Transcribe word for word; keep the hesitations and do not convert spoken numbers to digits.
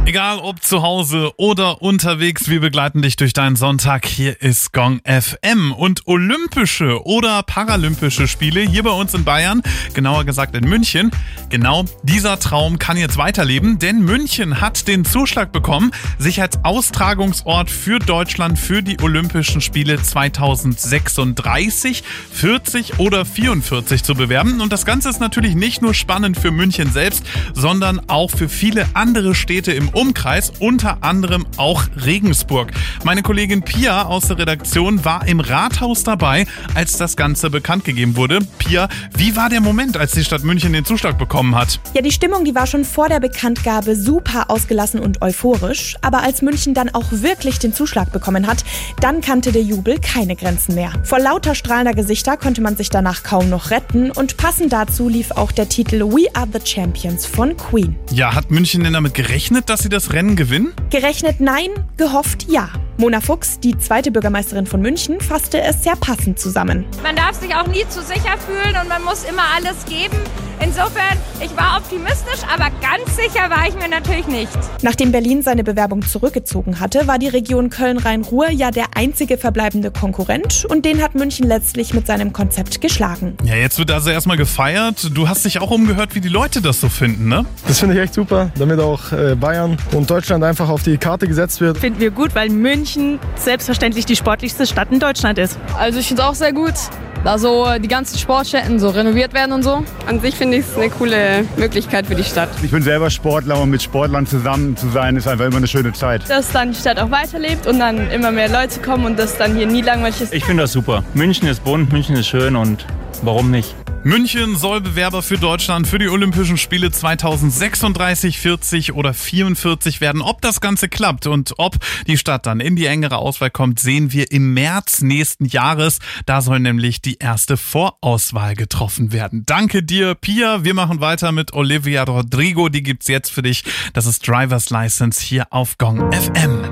Egal ob zu Hause oder unterwegs, wir begleiten dich durch deinen Sonntag. Hier ist Gong F M und Olympische oder Paralympische Spiele hier bei uns in Bayern, genauer gesagt in München. Genau dieser Traum kann jetzt weiterleben, denn München hat den Zuschlag bekommen, sich als Austragungsort für Deutschland für die Olympischen Spiele zweitausendsechsunddreißig, vierzig oder vierundvierzig zu bewerben. Und das Ganze ist natürlich nicht nur spannend für München selbst, sondern auch für viele andere Städte im Umkreis, unter anderem auch Regensburg. Meine Kollegin Pia aus der Redaktion war im Rathaus dabei, als das Ganze bekannt gegeben wurde. Pia, wie war der Moment, als die Stadt München den Zuschlag bekommen hat? Ja, die Stimmung, die war schon vor der Bekanntgabe super ausgelassen und euphorisch. Aber als München dann auch wirklich den Zuschlag bekommen hat, dann kannte der Jubel keine Grenzen mehr. Vor lauter strahlender Gesichter konnte man sich danach kaum noch retten und passend dazu lief auch der Titel We Are the Champions von Queen. Ja, hat München denn damit gerechnet, dass sie das Rennen gewinnen? Gerechnet nein, gehofft ja. Mona Fuchs, die zweite Bürgermeisterin von München, fasste es sehr passend zusammen. Man darf sich auch nie zu sicher fühlen und man muss immer alles geben. Insofern, ich war optimistisch, aber ganz sicher war ich mir natürlich nicht. Nachdem Berlin seine Bewerbung zurückgezogen hatte, war die Region Köln-Rhein-Ruhr ja der einzige verbleibende Konkurrent und den hat München letztlich mit seinem Konzept geschlagen. Ja, jetzt wird also erstmal gefeiert. Du hast dich auch umgehört, wie die Leute das so finden, ne? Das finde ich echt super, damit auch äh, Bayern und Deutschland einfach auf die Karte gesetzt wird. Finden wir gut, weil München selbstverständlich die sportlichste Stadt in Deutschland ist. Also ich finde es auch sehr gut, da so die ganzen Sportstätten so renoviert werden und so. An sich finde ich es eine coole Möglichkeit für die Stadt. Ich bin selber Sportler und mit Sportlern zusammen zu sein, ist einfach immer eine schöne Zeit. Dass dann die Stadt auch weiterlebt und dann immer mehr Leute kommen und das dann hier nie langweilig ist. Ich finde das super. München ist bunt, München ist schön und warum nicht? München soll Bewerber für Deutschland für die Olympischen Spiele zweitausendsechsunddreißig, vierzig oder vierundvierzig werden. Ob das Ganze klappt und ob die Stadt dann in die engere Auswahl kommt, sehen wir im März nächsten Jahres. Da soll nämlich die erste Vorauswahl getroffen werden. Danke dir, Pia. Wir machen weiter mit Olivia Rodrigo. Die gibt's jetzt für dich. Das ist Driver's License hier auf Gong F M.